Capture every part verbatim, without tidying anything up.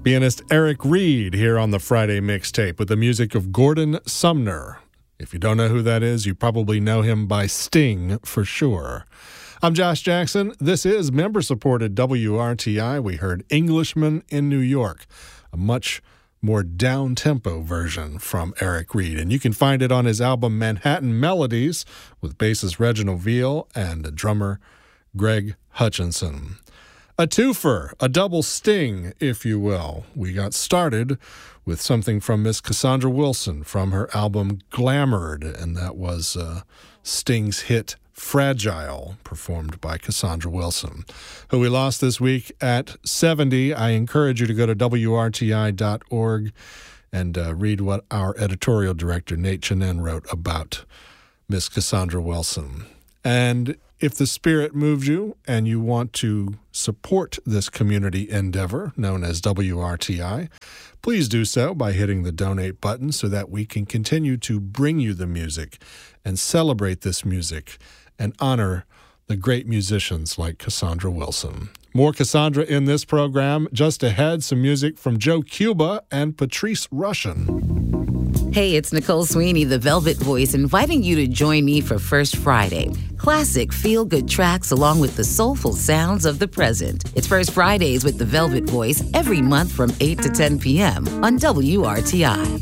Pianist Eric Reed here on the Friday Mixtape with the music of Gordon Sumner. If you don't know who that is, you probably know him by Sting for sure. I'm Josh Jackson. This is member-supported W R T I. We heard Englishman in New York, a much more down-tempo version from Eric Reed. And you can find it on his album Manhattan Melodies with bassist Reginald Veal and drummer Greg Hutchinson. A twofer, a double sting, if you will. We got started with something from Miss Cassandra Wilson from her album Glamoured, and that was uh, Sting's hit Fragile, performed by Cassandra Wilson, who we lost this week at seventy. I encourage you to go to W R T I dot org and uh, read what our editorial director, Nate Chinen, wrote about Miss Cassandra Wilson. And if the spirit moves you and you want to support this community endeavor known as W R T I, please do so by hitting the donate button so that we can continue to bring you the music and celebrate this music and honor the great musicians like Cassandra Wilson. More Cassandra in this program. Just ahead, some music from Joe Cuba and Patrice Rushen. Hey, it's Nicole Sweeney, the Velvet Voice, inviting you to join me for First Friday. Classic feel-good tracks along with the soulful sounds of the present. It's First Fridays with the Velvet Voice every month from eight to ten p.m. on W R T I.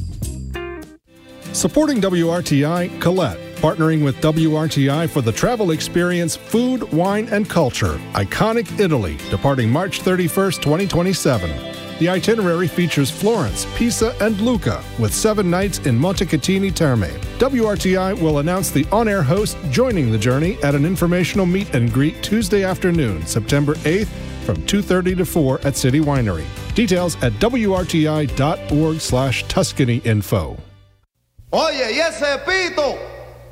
Supporting W R T I, Colette, partnering with W R T I for the travel experience Food, Wine, and Culture, Iconic Italy, departing March thirty-first, twenty twenty-seven. The itinerary features Florence, Pisa, and Lucca, with seven nights in Montecatini Terme. W R T I will announce the on-air host joining the journey at an informational meet and greet Tuesday afternoon, September eighth, from two thirty to four at City Winery. Details at W R T I dot org slash Tuscany info. Oye, y ese pito.